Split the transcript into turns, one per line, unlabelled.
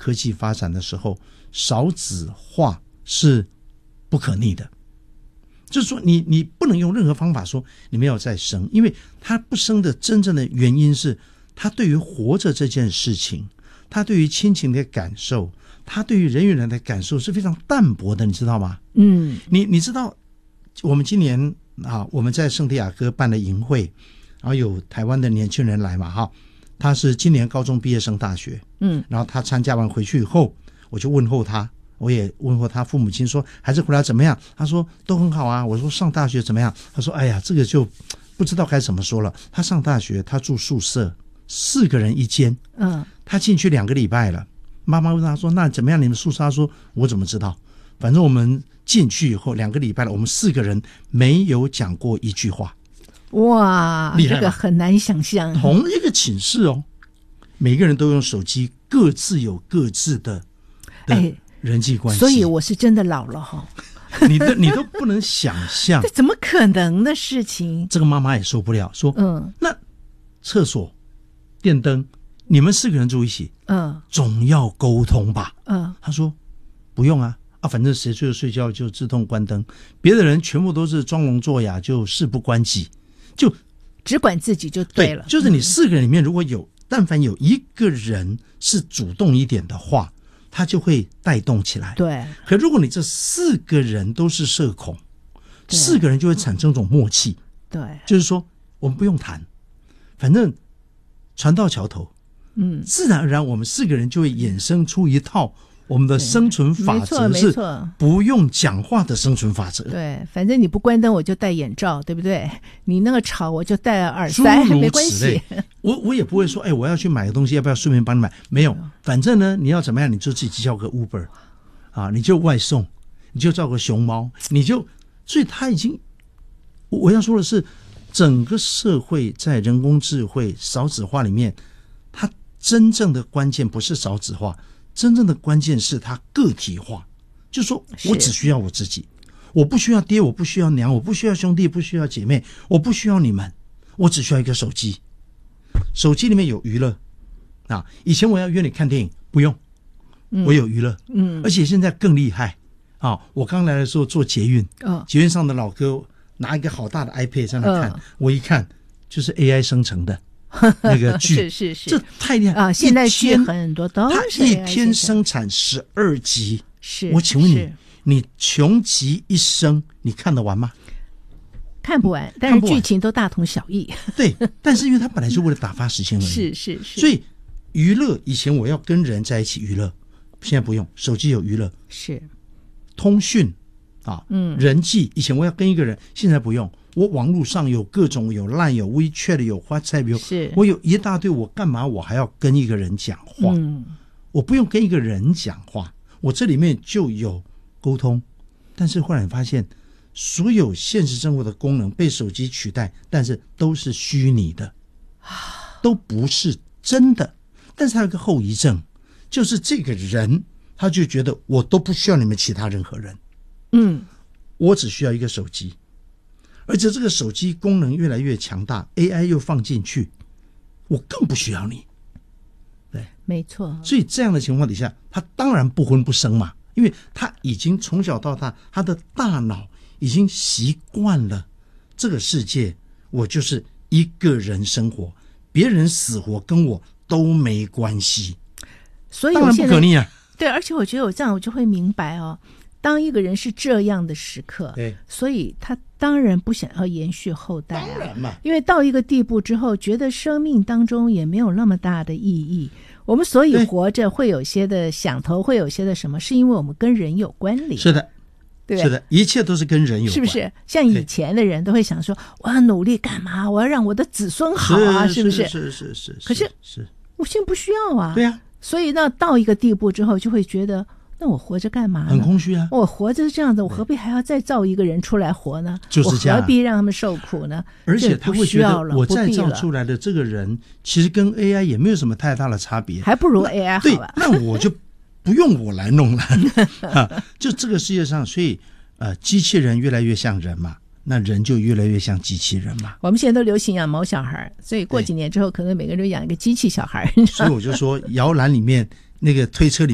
科技发展的时候，少子化是不可逆的。就是说你不能用任何方法说你们要再生，因为他不生的真正的原因是他对于活着这件事情，他对于亲情的感受，他对于人与人的感受是非常淡薄的，你知道吗？你知道我们今年我们在圣地亚哥办了营会，然后有台湾的年轻人来嘛他是今年高中毕业升大学，然后他参加完回去以后，我就问候他，我也问候他父母亲说孩子回来怎么样，他说都很好啊。我说上大学怎么样，他说哎呀这个就不知道该怎么说了。他上大学他住宿舍，4个人一间，他进去2个礼拜了，妈妈问他说那怎么样你们宿舍，他说我怎么知道，反正我们进去以后2个礼拜了，我们4个人没有讲过一句话。
哇，这个很难想象。
同一个寝室每个人都用手机，各自有各自的人际关系。
所以我是真的老了
你都不能想象
这怎么可能的事情。
这个妈妈也受不了，说那厕所电灯你们4个人住一起，总要沟通吧。他说不用啊，反正谁睡觉就自动关灯，别的人全部都是装聋作哑，就事不关己，就
只管自己就对了。
就是你4个人里面如果有但凡有1个人是主动一点的话，他就会带动起来。
对，
可如果你这4个人都是社恐，4个人就会产生一种默契。
对，
就是说我们不用谈，反正船到桥头，自然而然我们4个人就会衍生出一套我们的生存法则，是不用讲话的生存法则。
对，反正你不关灯我就戴眼罩，对不对？你那个吵我就戴耳塞，没关系。
我也不会说我要去买个东西，要不要顺便帮你买，没有，反正呢你要怎么样你就自己叫个 Uber 你就外送，你就叫个熊猫，所以他已经，我要说的是整个社会在人工智慧少子化里面，它真正的关键不是少子化，真正的关键是它个体化。就是说我只需要我自己，我不需要爹，我不需要娘，我不需要兄弟，不需要姐妹，我不需要你们，我只需要一个手机。手机里面有娱乐以前我要约你看电影不用，我有娱乐，而且现在更厉害我刚来的时候坐捷运，捷运上的老哥拿一个好大的 iPad 在那看，我一看就是 AI 生成的那个剧
是
这太厉害
现在剧很多都是 AI
他一天生产12集，我请问你穷极一生你看得完吗？
看不完，但是剧情都大同小异。
对，但是因为他本来就为了打发时间而已。
是，
所以娱乐以前我要跟人在一起娱乐，现在不用，手机有娱乐。
是
通讯人际以前我要跟一个人，现在不用，我网络上有各种，有 LINE 有 WeChat 有 WhatsApp 我有一大堆，我干嘛我还要跟一个人讲话？我不用跟一个人讲话，我这里面就有沟通。但是后来你发现所有现实生活的功能被手机取代，但是都是虚拟的，都不是真的。但是它有个后遗症，就是这个人他就觉得我都不需要你们其他任何人，我只需要一个手机，而且这个手机功能越来越强大， AI 又放进去，我更不需要你。对，
没错。
所以这样的情况底下，他当然不婚不生嘛，因为他已经从小到大，他的大脑已经习惯了这个世界，我就是一个人生活，别人死活跟我都没关系。
所以
当然不可逆啊。
对，而且我觉得我这样我就会明白当一个人是这样的时刻，
对，
所以他当然不想要延续后代
当然嘛，
因为到一个地步之后，觉得生命当中也没有那么大的意义。我们所以活着会有些的想头，会有些的什么，是因为我们跟人有关联。
是的，
对，
是的，一切都是跟人有关，
是不是？像以前的人都会想说，我要努力干嘛？我要让我的子孙好啊，是不是？
是。
可是我现在不需要啊。
对啊。
所以呢，到一个地步之后，就会觉得，那我活着干嘛呢？
很空虚啊！
我活着是这样子，我何必还要再造一个人出来活呢？
就是这样，
我何必让他们受苦呢？
而且他会觉得，我再造出来的这个人，其实跟 AI 也没有什么太大的差别，
还不如 AI 好吧？
对，那我就不用我来弄了。就这个世界上，所以机器人越来越像人嘛。那人就越来越像机器人嘛。
我们现在都流行养毛小孩，所以过几年之后，可能每个人都养一个机器小孩。
所以我就说，摇篮里面那个推车里